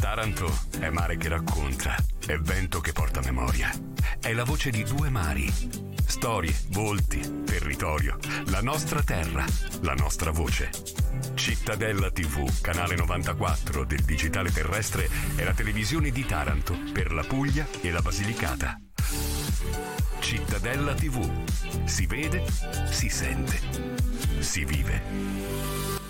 Taranto è mare che racconta, è vento che porta memoria. È la voce di due mari. Storie, volti, territorio, la nostra terra, la nostra voce. Cittadella TV, canale 94 del digitale terrestre, è la televisione di Taranto per la Puglia e la Basilicata. Cittadella TV. Si vede, si sente, si vive.